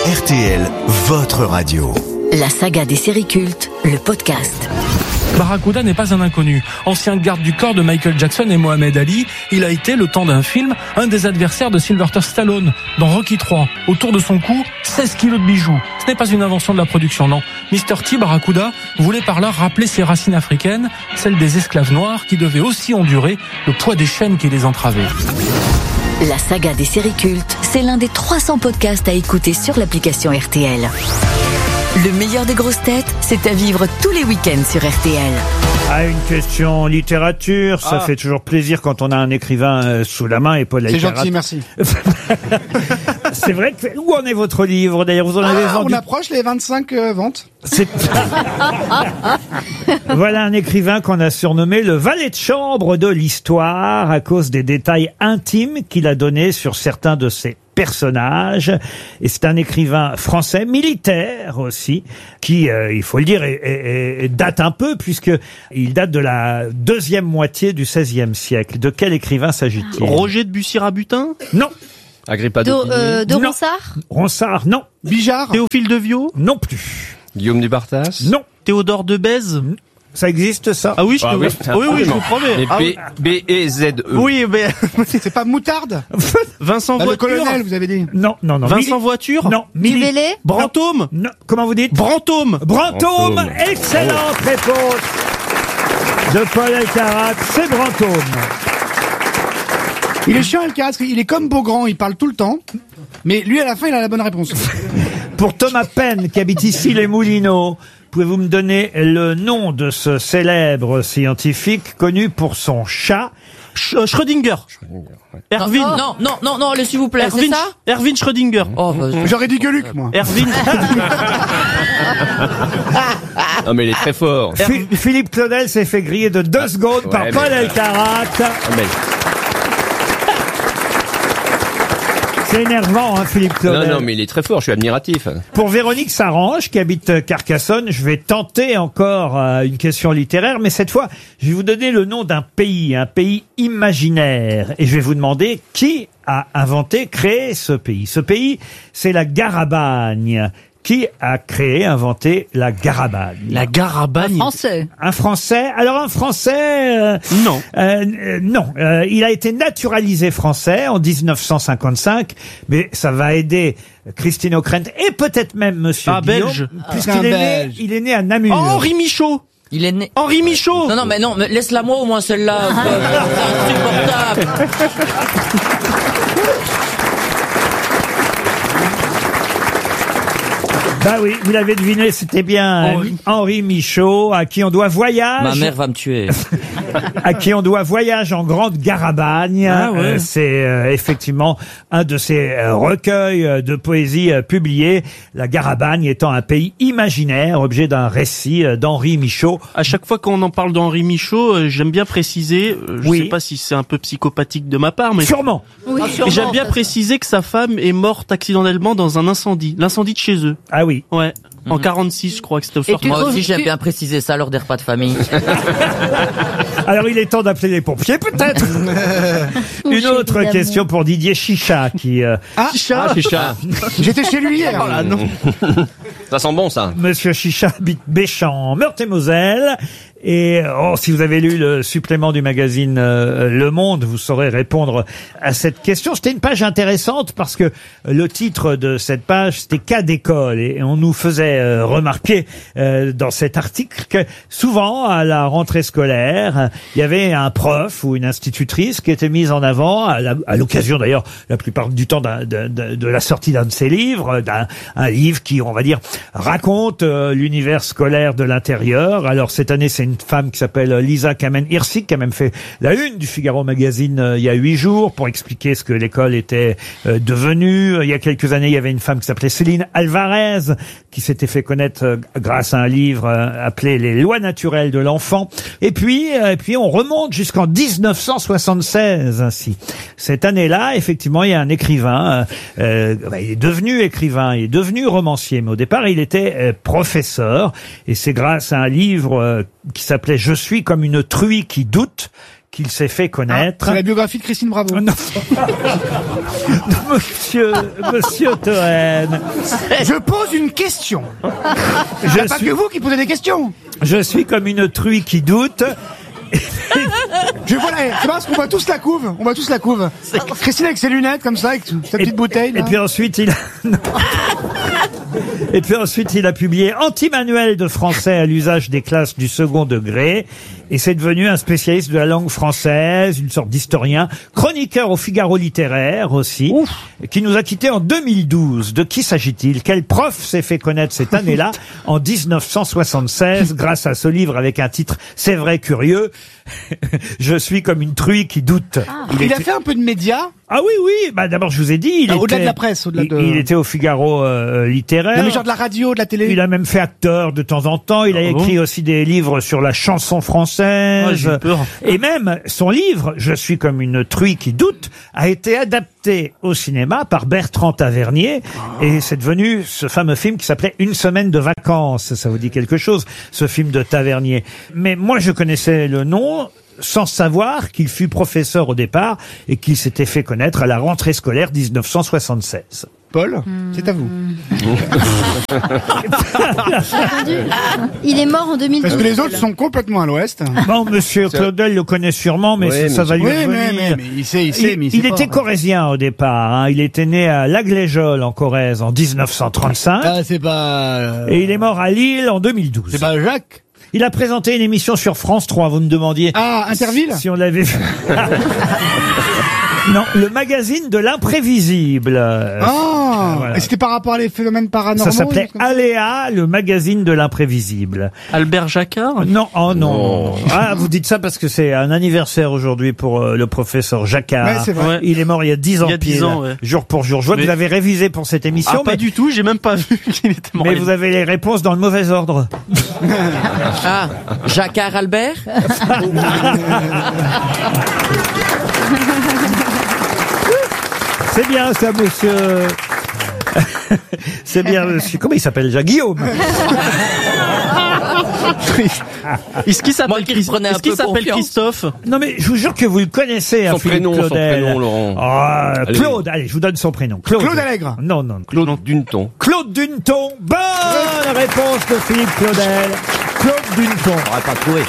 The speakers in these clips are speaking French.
RTL, votre radio. La saga des séries cultes, le podcast. Barracuda n'est pas un inconnu. Ancien garde du corps de Michael Jackson et Mohamed Ali, il a été, le temps d'un film, un des adversaires de Sylvester Stallone dans Rocky III. Autour de son cou, 16 kilos de bijoux. Ce n'est pas une invention de la production, non. Mr. T, Barracuda, voulait par là rappeler ses racines africaines, celles des esclaves noirs qui devaient aussi endurer le poids des chaînes qui les entravaient. La saga des séries cultes, c'est l'un des 300 podcasts à écouter sur l'application RTL. Le meilleur des grosses têtes, c'est à vivre tous les week-ends sur RTL. Ah, une question littérature, ça fait toujours plaisir quand on a un écrivain sous la main et Paul Elkarat. C'est gentil, merci. C'est vrai que... Où en est votre livre d'ailleurs? Vous en avez vendu... On approche les 25 ventes. Voilà un écrivain qu'on a surnommé le valet de chambre de l'histoire à cause des détails intimes qu'il a donnés sur certains de ses personnages. Et c'est un écrivain français, militaire aussi, qui, il faut le dire, date un peu, puisque il date de la deuxième moitié du XVIe siècle. De quel écrivain s'agit-il? Roger de Bussy-Rabutin? Non. Agrippa de Ronsard? Ronsard, non. Bijard? Théophile de Viau? Non plus. Guillaume du Bartas? Non. Théodore de Bèze? Ça existe, ça? Ah oui, je vous promets. B-E-Z-E. Oui, mais... C'est pas Moutarde? Vincent Le Voiture? colonel, vous avez dit. Non. Vincent Voiture? Non. Duvélé? Brantôme? Non. Comment vous dites? Brantôme? Brantôme. Excellente réponse de Paul Elkarat. C'est Brantôme. Il est chiant, Elkarat, parce qu'il est comme Beaugrand, il parle tout le temps. Mais lui, à la fin, il a la bonne réponse. Pour Thomas Penn, qui habite ici les Moulineaux, pouvez-vous me donner le nom de ce célèbre scientifique connu pour son chat? Schrödinger. Erwin. Non, s'il vous plaît, c'est ça? Erwin Schrödinger. Oh, J'aurais dit Gueuluc, moi. Erwin. Non mais il est très fort. Philippe Claudel s'est fait griller de 2 secondes par Paul Elkarat. C'est énervant, hein, Philippe Claudel. Non, mais il est très fort, je suis admiratif. Pour Véronique Sarange, qui habite Carcassonne, je vais tenter encore une question littéraire, mais cette fois, je vais vous donner le nom d'un pays imaginaire. Et je vais vous demander qui a créé ce pays. Ce pays, c'est la Garabagne. Qui a inventé la Garabagne? La Garabagne? Un Français. Un Français? Alors un Français... Non. Non. Il a été naturalisé français en 1955, mais ça va aider Christine O'Krent et peut-être même Monsieur Guillaume, belge. puisqu'il est né à Namur. Oh, Henri Michaud. Il est né... Henri Michaud. Non, mais laisse-la moi au moins celle-là. C'est insupportable. Bah oui, vous l'avez deviné, c'était bien Henri Michaud, à qui on doit Voyage. Ma mère va me tuer. À qui on doit Voyage en grande Garabagne. C'est effectivement un de ces recueils de poésie publiés. La Garabagne étant un pays imaginaire, objet d'un récit d'Henri Michaud. À chaque fois qu'on en parle d'Henri Michaud, j'aime bien préciser, je sais pas si c'est un peu psychopathique de ma part, mais... Sûrement. Oui, mais j'aime bien préciser que sa femme est morte accidentellement dans un incendie. L'incendie de chez eux. Ah oui. Ouais. En 46, je crois que c'était au fort. Moi aussi, j'aime bien préciser ça lors des repas de famille. Alors, il est temps d'appeler les pompiers, peut-être. Une autre question pour Didier Chicha, qui... Chicha. J'étais chez lui hier. Non. Ça sent bon, ça. Monsieur Chicha habite Béchamp, Meurthe-et-Moselle. Et si vous avez lu le supplément du magazine Le Monde, vous saurez répondre à cette question. C'était une page intéressante parce que le titre de cette page, c'était cas d'école. Et on nous faisait remarquer dans cet article que souvent, à la rentrée scolaire, il y avait un prof ou une institutrice qui était mise en avant, à l'occasion d'ailleurs, la plupart du temps, de la sortie d'un de ses livres, un livre qui, on va dire, raconte l'univers scolaire de l'intérieur. Alors cette année, c'est une femme qui s'appelle Lisa Kamen-Hirsig, qui a même fait la une du Figaro Magazine il y a 8 jours pour expliquer ce que l'école était devenue. Il y a quelques années, il y avait une femme qui s'appelait Céline Alvarez, qui s'était fait connaître grâce à un livre appelé Les lois naturelles de l'enfant. Et puis on remonte jusqu'en 1976 ainsi. Cette année-là, effectivement, il y a un écrivain. Il est devenu écrivain, il est devenu romancier, mais au départ, il était professeur. Et c'est grâce à un livre qui s'appelait « Je suis comme une truie qui doute » qu'il s'est fait connaître. C'est la biographie de Christine Bravo. Non. Monsieur Toen. Je pose une question. Il n'y a pas que vous qui posez des questions. Je suis comme une truie qui doute. C'est parce qu'on voit tous la couve. On voit tous la couve. Christine avec ses lunettes comme ça, avec sa petite bouteille. Là. Et puis ensuite, Et puis ensuite, il a publié Anti-manuel de français à l'usage des classes du second degré. Et c'est devenu un spécialiste de la langue française, une sorte d'historien, chroniqueur au Figaro littéraire aussi, qui nous a quittés en 2012. De qui s'agit-il? Quel prof s'est fait connaître cette année-là, en 1976, grâce à ce livre avec un titre « C'est vrai curieux ». Je suis comme une truie qui doute. Il a fait un peu de médias. Ah oui, oui. Bah d'abord, je vous ai dit, au-delà de la presse, il était au Figaro littéraire. Non, mais genre de la radio, de la télé. Il a même fait acteur de temps en temps. Il a écrit aussi des livres sur la chanson française. J'ai peur. Et même son livre, Je suis comme une truie qui doute, a été adapté au cinéma par Bertrand Tavernier. Et c'est devenu ce fameux film qui s'appelait Une semaine de vacances. Ça vous dit quelque chose, ce film de Tavernier. Mais moi, je connaissais le nom sans savoir qu'il fut professeur au départ et qu'il s'était fait connaître à la rentrée scolaire 1976. Paul, c'est à vous. Il est mort en 2012. Parce que les autres sont complètement à l'ouest. Bon, monsieur Claudel le connaît sûrement, mais ça va lui revenir. Mais il sait, Il était corrézien au départ. Hein. Il était né à Lagléjol en Corrèze en 1935. Ah, c'est pas... Et il est mort à Lille en 2012. C'est pas Jacques? Il a présenté une émission sur France 3, vous me demandiez. Ah, Interville? Si on l'avait vu. Non, le magazine de l'imprévisible. Voilà. Et c'était par rapport à les phénomènes paranormaux? Ça s'appelait Aléa, le magazine de l'imprévisible. Albert Jacquard? Non, non. Ah, vous dites ça parce que c'est un anniversaire aujourd'hui pour le professeur Jacquard. Ouais, c'est vrai. Il est mort il y a 10 ans. Il y a 10 ans, ouais. Jour pour jour. Je vois que vous avez révisé pour cette émission. Pas du tout, j'ai même pas vu qu'il était mort. Mais vous avez les réponses dans le mauvais ordre. Ah, Jacquard Albert? C'est bien ça, monsieur. C'est bien, monsieur. Comment il s'appelle déjà? Guillaume. Est-ce qu'il s'appelle Christophe? Non mais je vous jure que vous le connaissez. Son prénom, Laurent. Claude. Allez, je vous donne son prénom. Claude Allègre. Non. Claude Duneton. Claude Duneton. Bonne réponse de Philippe Claudel. Claude Duneton. On n'aurait pas trouvé.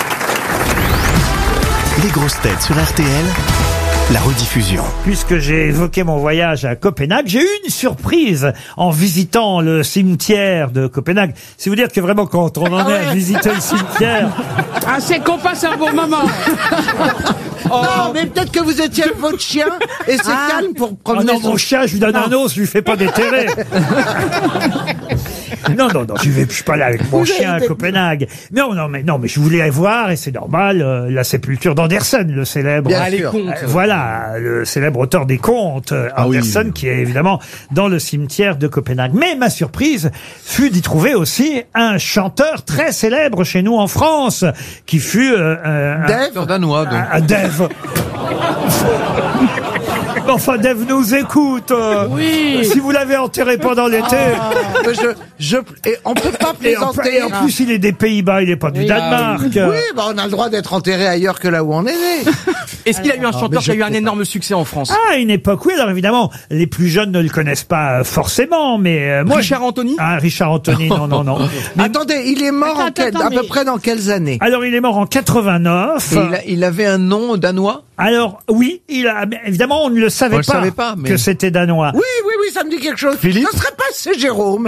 Les grosses têtes sur RTL, la rediffusion. Puisque j'ai évoqué mon voyage à Copenhague, j'ai eu une surprise en visitant le cimetière de Copenhague. C'est vous dire que vraiment quand on en est à visiter le cimetière... Ah, c'est qu'on passe un bon moment. Non, mais peut-être que vous étiez avec votre chien et c'est calme pour promener. non, mon chien, je lui donne un os, je lui fais pas déterrer. Non, je suis pas là avec mon chien à Copenhague. Non, mais je voulais voir, et c'est normal, la sépulture d'Andersen, le célèbre. Les contes. Voilà, le célèbre auteur des contes, Andersen, qui est évidemment dans le cimetière de Copenhague. Mais ma surprise fut d'y trouver aussi un chanteur très célèbre chez nous en France, qui fut Dave, danois. un Dave. Enfin, Dave nous écoute. Oui. Si vous l'avez enterré pendant l'été. Et on peut pas plaisanter. Et en plus, il est des Pays-Bas, il est pas du Danemark. Oui, on a le droit d'être enterré ailleurs que là où on est né. Est-ce qu'il a eu un chanteur qui a eu un énorme succès en France? À une époque, oui. Alors évidemment, les plus jeunes ne le connaissent pas forcément, mais moi... Richard Anthony? Richard Anthony, non. Mais attendez, il est mort à peu près dans quelles années? Alors, il est mort en 89. Et il avait un nom danois? Alors, oui, évidemment, on ne le savait pas, que c'était danois. Oui, ça me dit quelque chose. Philippe? Ce serait pas c'est Jérôme.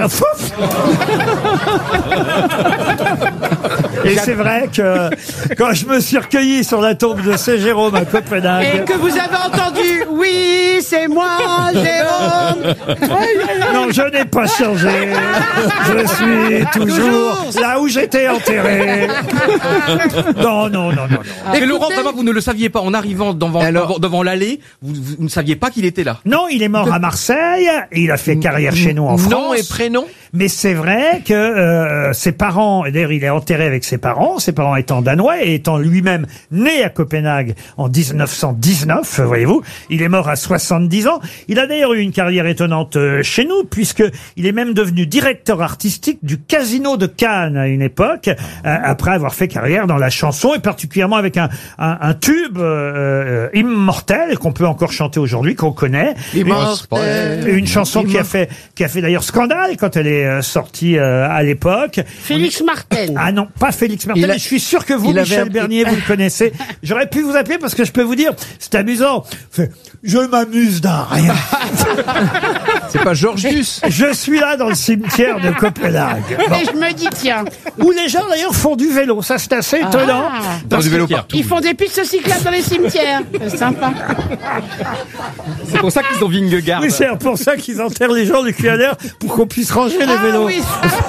Et c'est vrai que quand je me suis recueilli sur la tombe de C. Jérôme à Copenhague... Et que vous avez entendu, oui, c'est moi, Jérôme. Non, je n'ai pas changé. Je suis toujours là où j'étais enterré. Non. Et Laurent, vraiment, vous ne le saviez pas en arrivant devant l'allée, vous ne saviez pas qu'il était là. Non, il est mort à Marseille et il a fait carrière chez nous en France. Nom et prénom? Mais c'est vrai que ses parents, et d'ailleurs il est enterré avec ses parents étant danois et étant lui-même né à Copenhague en 1919, voyez-vous. Il est mort à 70 ans. Il a d'ailleurs eu une carrière étonnante chez nous, puisque il est même devenu directeur artistique du Casino de Cannes à une époque, après avoir fait carrière dans la chanson, et particulièrement avec un tube immortel qu'on peut encore chanter aujourd'hui, qu'on connaît. Une chanson qui a fait d'ailleurs scandale quand elle est sortie à l'époque. Félix Martel. Ah non, pas Félix Martel. Je suis sûr que vous, Michel Bernier, vous le connaissez. J'aurais pu vous appeler parce que je peux vous dire, c'est amusant. Je m'amuse d'un rien. C'est pas Georgius. Je suis là dans le cimetière de Copenhague. Bon. Et je me dis, tiens. Où les gens d'ailleurs font du vélo. Ça, c'est assez étonnant. Du vélo partout. Ils font des pistes cyclables dans les cimetières. C'est sympa. C'est pour ça qu'ils ont Vingegaard. Oui, c'est pour ça qu'ils enterrent les gens du QLR pour qu'on puisse ranger les vélos. Oui.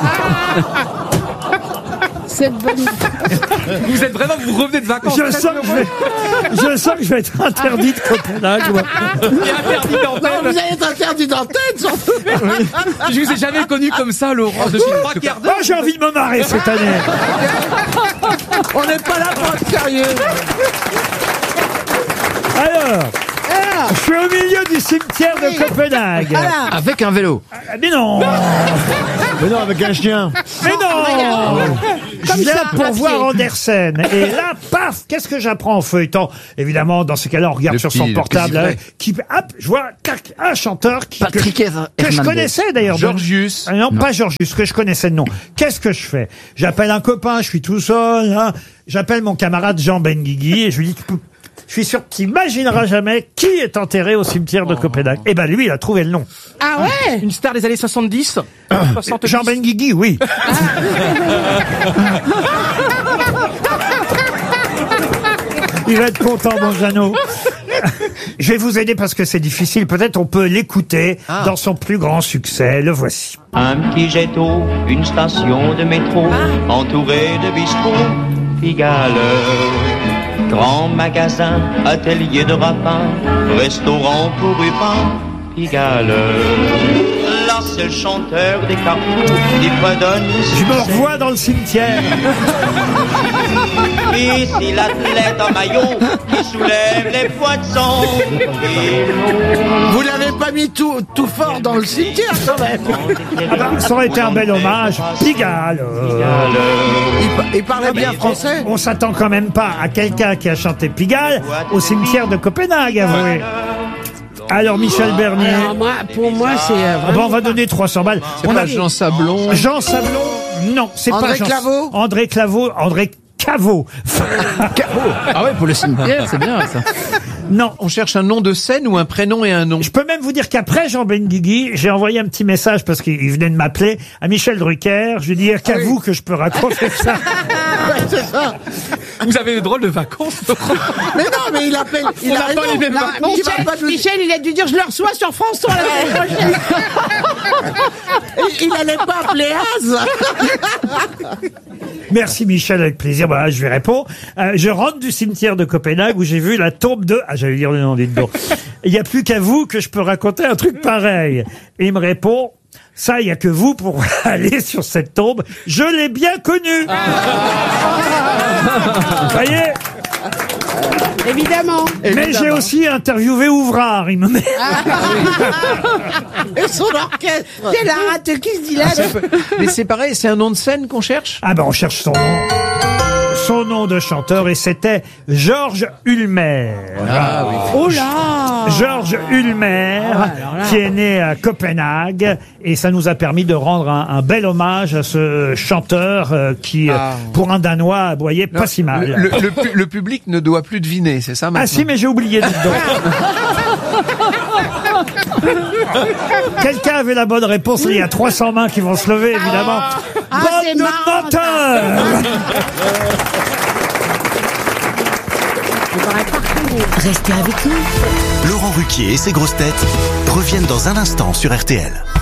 C'est bonne. Vous revenez de vacances. Je sens que je vais être interdit de Copenhague. Moi. Interdit d'antenne. Vous allez être interdit d'antenne, surtout. Je vous ai jamais connu comme ça, Laurent. Depuis 3 quarts d'heure. Oh, j'ai envie de me marrer cette année. On n'est pas là pour être sérieux. Alors, je suis au milieu du cimetière de Copenhague. Voilà. Avec un vélo. Mais non. Mais non, avec un chien. Mais non. Je viens pour voir Andersen. Et là, paf, qu'est-ce que j'apprends en feuilletant? Évidemment, dans ces cas-là, on regarde sur son portable. Je vois un chanteur que je connaissais d'ailleurs. Georgius. Non, pas Georgius, que je connaissais de nom. Qu'est-ce que je fais? J'appelle un copain, je suis tout seul. Hein. J'appelle mon camarade Jean Benguigui et je lui dis... Je suis sûr qu'il n'imaginera jamais qui est enterré au cimetière de Copenhague. Eh ben lui, il a trouvé le nom. Ah ouais? Une star des années 70. Jean Benguigui, oui. Il va être content, mon Jeannot. Je vais vous aider parce que c'est difficile. Peut-être on peut l'écouter dans son plus grand succès. Le voici. Un petit jet d'eau, une station de métro, entourée de bistrots, Pigalle. Grand magasin, atelier de rapin, restaurant pour Rupin, Pigalle. Là, c'est le chanteur des carrefours qui fredonne. Je me revois dans le cimetière. Ici, l'athlète en maillot qui soulève les poissons. Vous l'avez pas mis tout fort dans le cimetière, quand même. Ça aurait été un bel hommage. Pigalle. Il parlait bien français. On s'attend quand même pas à quelqu'un qui a chanté Pigalle au cimetière de Copenhague, avouez. Alors, Michel Bernier. Alors, pour moi, c'est... on va donner 300 balles. On a Jean Sablon. Jean Sablon, non, c'est pas Jean... André Caveau. Ah ouais, pour le cimetière, c'est bien ça. Non. On cherche un nom de scène ou un prénom et un nom. Je peux même vous dire qu'après Jean Benguigui, j'ai envoyé un petit message parce qu'il venait de m'appeler à Michel Drucker. Je lui ai dit qu'à vous que je peux raconter ça. Ouais, c'est ça. Vous avez le drôle de vacances. Mais non, mais il appelle. Il a pas les mêmes vacances. Michel, il a dû dire je le reçois sur France 3 la semaine prochaine. Il allait pas appeler Az. Merci Michel, avec plaisir. Voilà, je lui réponds. Je rentre du cimetière de Copenhague où j'ai vu la tombe de... Ah, j'allais dire le nom, dites donc. Il n'y a plus qu'à vous que je peux raconter un truc pareil. Et il me répond... Ça, il n'y a que vous pour aller sur cette tombe. Je l'ai bien connu. Vous voyez? Évidemment. Mais j'ai aussi interviewé Ouvrard, il me met. Et son orchestre. C'est la rate qui se dit là. Mais c'est pareil, c'est un nom de scène qu'on cherche? Ah ben, on cherche son nom. Son nom de chanteur, et c'était Georges Ulmer. Ah oui. Oh là! Georges Ulmer, qui est né à Copenhague, et ça nous a permis de rendre un bel hommage à ce chanteur qui, pour un Danois, aboyait pas si mal. Le public ne doit plus deviner, c'est ça maintenant? Ah si, mais j'ai oublié, dites donc. Quelqu'un avait la bonne réponse, il y a 300 mains qui vont se lever, évidemment. Bande de menteurs! Restez avec nous. Laurent Ruquier et ses grosses têtes reviennent dans un instant sur RTL.